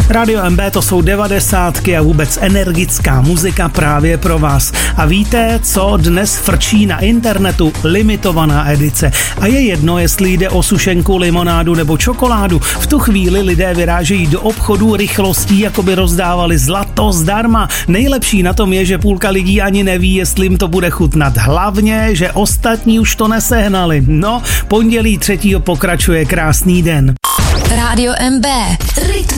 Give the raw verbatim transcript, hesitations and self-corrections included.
Radio M B, to jsou devadesátky a vůbec energická muzika právě pro vás. A víte, co dnes frčí na internetu? Limitovaná edice. A je jedno, jestli jde o sušenku, limonádu nebo čokoládu. V tu chvíli lidé vyrážejí do obchodu rychlostí, jako by rozdávali zlato zdarma. Nejlepší na tom je, že půlka lidí ani neví, jestli jim to bude chutnat. Hlavně, že ostatní už to nesehnali. No, pondělí třetího pokračuje krásný den. Rádio M B. Rytmus.